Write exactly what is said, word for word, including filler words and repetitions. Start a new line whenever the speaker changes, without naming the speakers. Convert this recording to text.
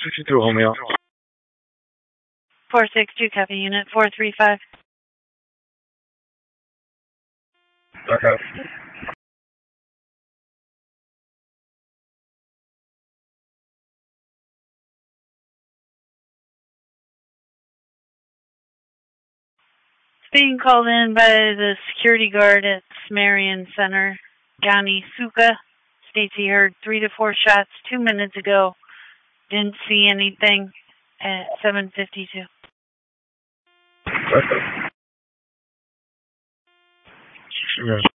sixty-two, Romeo.
four six two, copy unit four three five.
Okay.
Being called in by the security guard at Marion Center, Yanni Suka, states he heard three to four shots two minutes ago. Didn't see anything at seven fifty-two.
Okay.